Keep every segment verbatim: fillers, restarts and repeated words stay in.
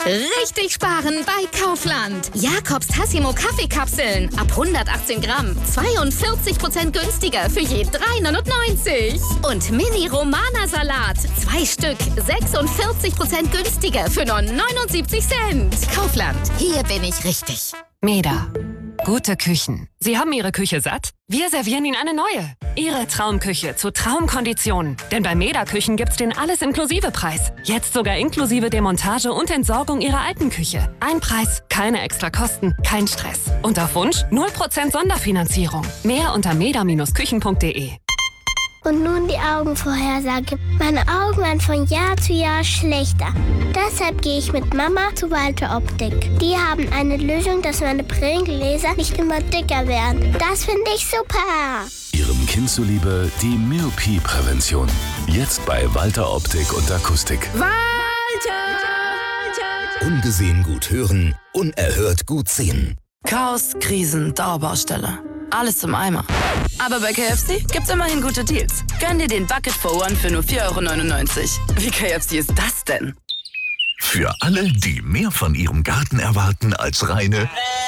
Richtig sparen bei Kaufland. Jakobs Tassimo Kaffeekapseln ab hundertachtzehn Gramm. zweiundvierzig Prozent günstiger für je drei neunundneunzig. Und Mini Romana Salat. Zwei Stück. sechsundvierzig Prozent günstiger für nur neunundsiebzig Cent. Kaufland. Hier bin ich richtig. Meda. Gute Küchen. Sie haben Ihre Küche satt? Wir servieren Ihnen eine neue. Ihre Traumküche zu Traumkonditionen. Denn bei Meda Küchen gibt's den Alles-Inklusive-Preis. Jetzt sogar inklusive Demontage und Entsorgung Ihrer alten Küche. Ein Preis, keine extra Kosten, kein Stress. Und auf Wunsch null Prozent Sonderfinanzierung. Mehr unter meda Bindestrich küchen punkt de. Und nun die Augenvorhersage. Meine Augen werden von Jahr zu Jahr schlechter. Deshalb gehe ich mit Mama zu Walter Optik. Die haben eine Lösung, dass meine Brillengläser nicht immer dicker werden. Das finde ich super. Ihrem Kind zuliebe die Myopie-Prävention. Jetzt bei Walter Optik und Akustik. Walter! Ungesehen gut hören, unerhört gut sehen. Chaos, Krisen, Dauerbaustelle. Alles zum Eimer. Aber bei K F C gibt's immerhin gute Deals. Gönn dir den Bucket for One für nur vier Euro neunundneunzig. Wie K F C ist das denn? Für alle, die mehr von ihrem Garten erwarten als reine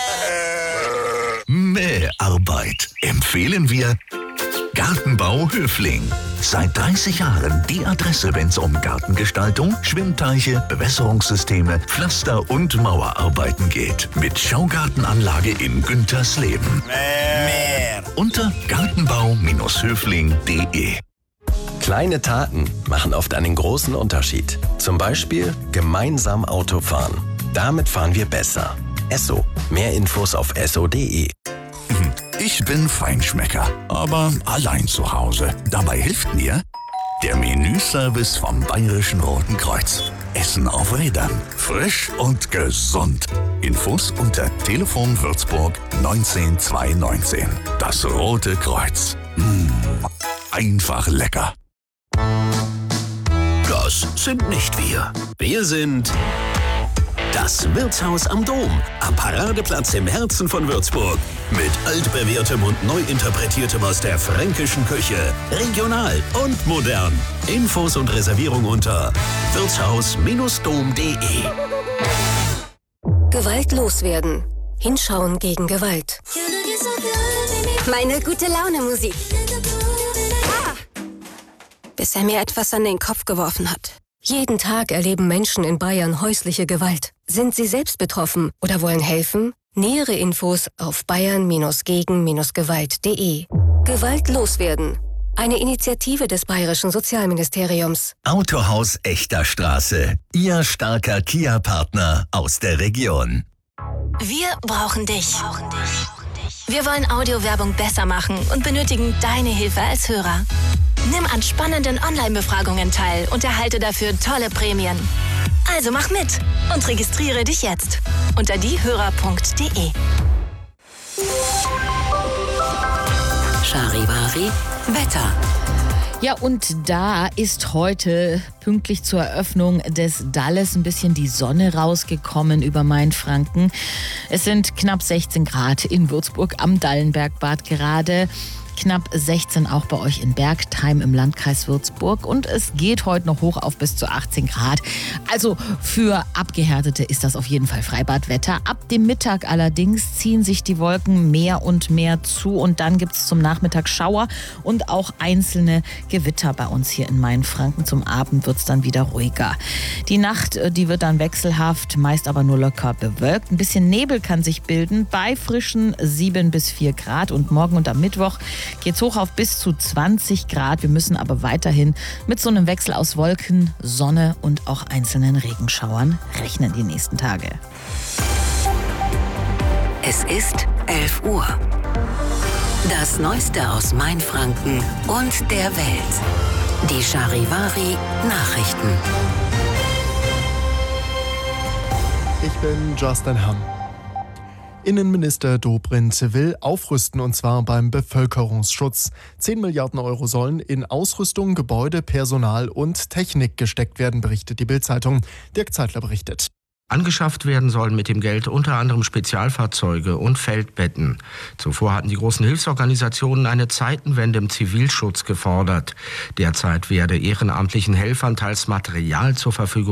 Mäharbeit, empfehlen wir Gartenbau Höfling. Seit dreißig Jahren die Adresse, wenn es um Gartengestaltung, Schwimmteiche, Bewässerungssysteme, Pflaster und Mauerarbeiten geht. Mit Schaugartenanlage in Güntersleben. Mehr. Unter gartenbau Höfling punkt de. Kleine Taten machen oft einen großen Unterschied. Zum Beispiel gemeinsam Auto fahren. Damit fahren wir besser. Esso. Mehr Infos auf esso punkt de. Ich bin Feinschmecker, aber allein zu Hause. Dabei hilft mir der Menüservice vom Bayerischen Roten Kreuz. Essen auf Rädern. Frisch und gesund. Infos unter Telefon Würzburg neunzehn zweihundertneunzehn. Das Rote Kreuz. Mmh, einfach lecker. Das sind nicht wir. Wir sind das Wirtshaus am Dom, am Paradeplatz im Herzen von Würzburg. Mit altbewährtem und neu interpretiertem aus der fränkischen Küche. Regional und modern. Infos und Reservierung unter wirtshaus Bindestrich dom punkt de. Gewalt loswerden. Hinschauen gegen Gewalt. Meine gute Laune Musik. Ah. Bis er mir etwas an den Kopf geworfen hat. Jeden Tag erleben Menschen in Bayern häusliche Gewalt. Sind Sie selbst betroffen oder wollen helfen? Nähere Infos auf bayern gegen gewalt punkt de. Gewalt loswerden. Eine Initiative des Bayerischen Sozialministeriums. Autohaus Echter Straße. Ihr starker Kia-Partner aus der Region. Wir brauchen dich. Wir wollen Audiowerbung besser machen und benötigen deine Hilfe als Hörer. Nimm an spannenden Online-Befragungen teil und erhalte dafür tolle Prämien. Also mach mit und registriere dich jetzt unter diehörer punkt de. Charivari Wetter. Ja, und da ist heute pünktlich zur Eröffnung des Dalles ein bisschen die Sonne rausgekommen über Mainfranken. Es sind knapp sechzehn Grad in Würzburg am Dallenbergbad gerade. Knapp sechzehn auch bei euch in Bergtheim im Landkreis Würzburg. Und es geht heute noch hoch auf bis zu achtzehn Grad. Also für Abgehärtete ist das auf jeden Fall Freibadwetter. Ab dem Mittag allerdings ziehen sich die Wolken mehr und mehr zu. Und dann gibt es zum Nachmittag Schauer und auch einzelne Gewitter bei uns hier in Mainfranken. Zum Abend wird es dann wieder ruhiger. Die Nacht, die wird dann wechselhaft, meist aber nur locker bewölkt. Ein bisschen Nebel kann sich bilden bei frischen sieben bis vier Grad. Und morgen und am Mittwoch geht's hoch auf bis zu zwanzig Grad. Wir müssen aber weiterhin mit so einem Wechsel aus Wolken, Sonne und auch einzelnen Regenschauern rechnen die nächsten Tage. Es ist elf Uhr. Das Neueste aus Mainfranken und der Welt. Die Charivari Nachrichten. Ich bin Justin Hamm. Innenminister Dobrindt will aufrüsten, und zwar beim Bevölkerungsschutz. zehn Milliarden Euro sollen in Ausrüstung, Gebäude, Personal und Technik gesteckt werden, berichtet die Bild-Zeitung. Dirk Zeitler berichtet. Angeschafft werden sollen mit dem Geld unter anderem Spezialfahrzeuge und Feldbetten. Zuvor hatten die großen Hilfsorganisationen eine Zeitenwende im Zivilschutz gefordert. Derzeit werde ehrenamtlichen Helfern teils Material zur Verfügung